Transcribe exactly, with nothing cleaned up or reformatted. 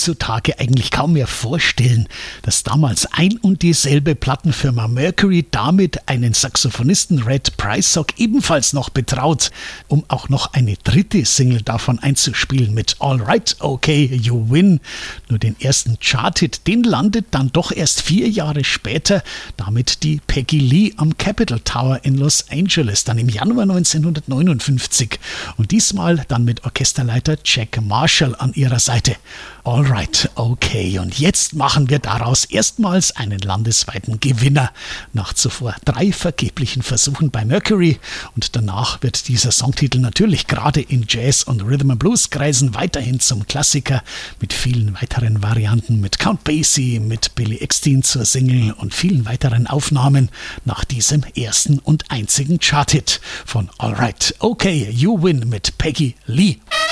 heutzutage eigentlich kaum mehr vorstellen, dass damals ein und dieselbe Plattenfirma Mercury damit einen Saxophonisten Red Prysock ebenfalls noch betraut, um auch noch eine dritte Single davon einzuspielen mit All Right, Okay, You Win. Nur den ersten Chart-Hit, den landet dann doch erst vier Jahre später, damit die Peggy Lee am Capitol Tower in Los Angeles, dann im Januar neunzehnhundertneunundfünfzig. Und diesmal dann mit Orchesterleiter Jack Marshall an ihrer Seite. All right, okay. Und jetzt machen wir daraus erstmals einen landesweiten Gewinner. Nach zuvor drei vergeblichen Versuchen bei Mercury. Und danach wird dieser Songtitel natürlich gerade in Jazz- und Rhythm and Blues-Kreisen weiterhin zum Klassiker mit vielen weiteren Varianten, mit Count Basie, mit Billy Eckstine zur Single und vielen weiteren Aufnahmen nach diesem ersten und einzigen Chart-Hit von All Right, Okay, You Win mit Peggy Lee.